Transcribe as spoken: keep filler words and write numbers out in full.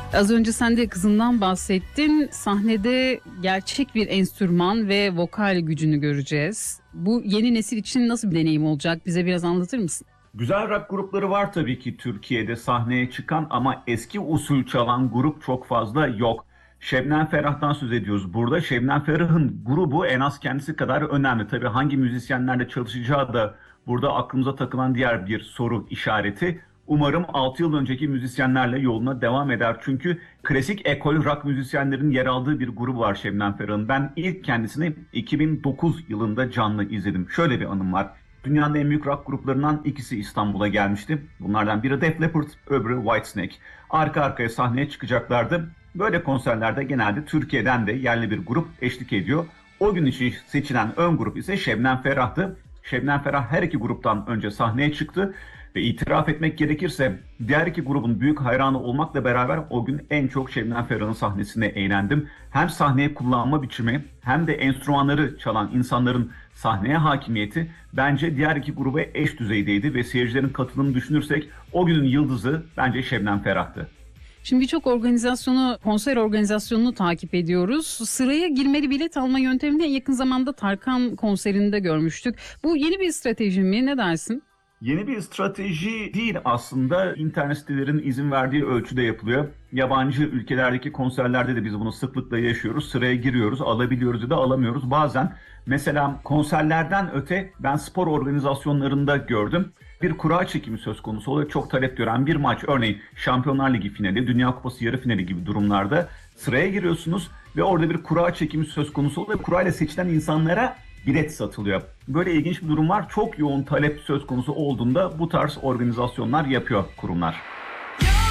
Az önce sen de kızından bahsettin. Sahnede gerçek bir enstrüman ve vokal gücünü göreceğiz. Bu yeni nesil için nasıl bir deneyim olacak? Bize biraz anlatır mısın? Güzel rock grupları var tabii ki Türkiye'de sahneye çıkan ama eski usul çalan grup çok fazla yok. Şebnem Ferah'tan söz ediyoruz burada. Şebnem Ferah'ın grubu en az kendisi kadar önemli. Tabii hangi müzisyenlerle çalışacağı da burada aklımıza takılan diğer bir soru işareti. Umarım altı yıl önceki müzisyenlerle yoluna devam eder. Çünkü klasik ekol rock müzisyenlerin yer aldığı bir grubu var Şebnem Ferah'ın. Ben ilk kendisini iki bin dokuz yılında canlı izledim. Şöyle bir anım var. Dünyanın en büyük rock gruplarından ikisi İstanbul'a gelmişti. Bunlardan biri Def Leppard, öbürü Whitesnake. Arka arkaya sahneye çıkacaklardı. Böyle konserlerde genelde Türkiye'den de yerli bir grup eşlik ediyor. O gün için seçilen ön grup ise Şebnem Ferah'tı. Şebnem Ferah her iki gruptan önce sahneye çıktı. Ve itiraf etmek gerekirse diğer iki grubun büyük hayranı olmakla beraber o gün en çok Şebnem Ferah'ın sahnesine eğlendim. Hem sahneye kullanma biçimi hem de enstrümanları çalan insanların sahneye hakimiyeti bence diğer iki gruba eş düzeydeydi ve seyircilerin katılımını düşünürsek o günün yıldızı bence Şebnem Ferah'tı. Şimdi birçok organizasyonu, konser organizasyonunu takip ediyoruz. Sıraya girmeli bilet alma yöntemini en yakın zamanda Tarkan konserinde görmüştük. Bu yeni bir strateji mi? Ne dersin? Yeni bir strateji değil aslında. İnternet sitelerin izin verdiği ölçüde yapılıyor. Yabancı ülkelerdeki konserlerde de biz bunu sıklıkla yaşıyoruz. Sıraya giriyoruz, alabiliyoruz ya da alamıyoruz. Bazen mesela konserlerden öte ben spor organizasyonlarında gördüm. Bir kura çekimi söz konusu oluyor. Çok talep gören bir maç, örneğin Şampiyonlar Ligi finali, Dünya Kupası yarı finali gibi durumlarda sıraya giriyorsunuz ve orada bir kura çekimi söz konusu oluyor. Kurayla seçilen insanlara bilet satılıyor. Böyle ilginç bir durum var. Çok yoğun talep söz konusu olduğunda bu tarz organizasyonlar yapıyor kurumlar.